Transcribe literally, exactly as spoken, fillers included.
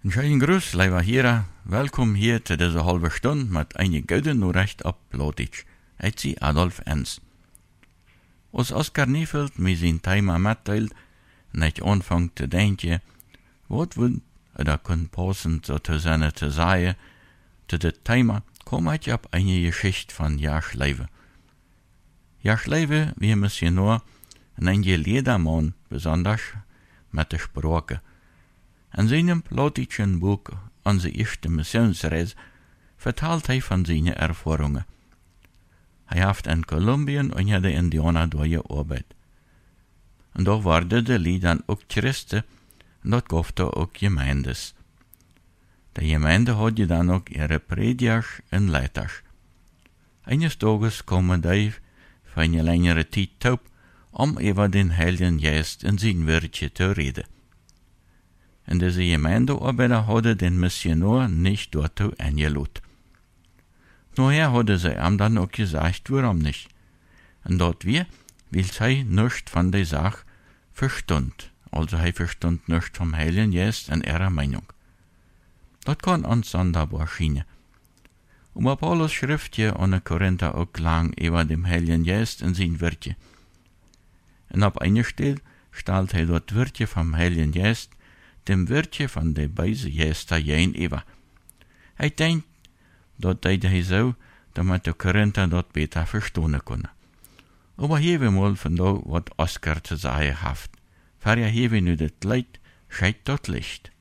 Een schönen Gruß, lieber Hierer. Welkom hier zu dieser halben Stunde mit einigen guten Nachrichten ab Lotitsch. Ich sie Adolf Enz. Als Oskar Niefeld mir sein Thema mitteilt, nicht anfängt zu denken, was wird oder kann passen so zu seiner zu sagen, zu dem Thema komme ich ab eine Geschichte von Jasch Leive. Jasch Leive, wie müssen nur ein Ledermann besonders mit der Sprache. In seinem lotischen Buch Unsere erste Missionsreise vertelt er von seinen Erfahrungen. Er hat in Kolumbien unter den Indianern durchgearbeitet. Und da waren die Lieder auch Christen und dort gab es auch Gemeindes. Die Gemeinde hatte dann auch ihre Prediger und Leiter. Eines Tages kamen die für eine längere Zeit taub, um über den Heiligen Geist in sein Wörtchen zu reden. Und diese Gemeindearbeiter hatte den Missionar nicht dort eingeladen. Nachher hatte sie ihm dann auch gesagt, warum nicht. Und dort wir, weil sie nichts von der Sache verstund. Also er verstund nichts vom Heiligen Geist in ihrer Meinung. Das kann uns sonderbar schienen. Aber Paulus schrift hier an Korinther auch lang über dem Heiligen Geist in sein Wörtchen. Und auf einer Stelle stellt er dort Wörtchen vom Heiligen Geist dem Wörtchen von der beiden Geister gegenüber. Ich denkt, dat deed hij so, damit de Korinther dort besser verstehen können. Aber hier wir mal von da, was Oskar zu sagen hat. Für ja hier wir nu das Leid, scheit dort Licht.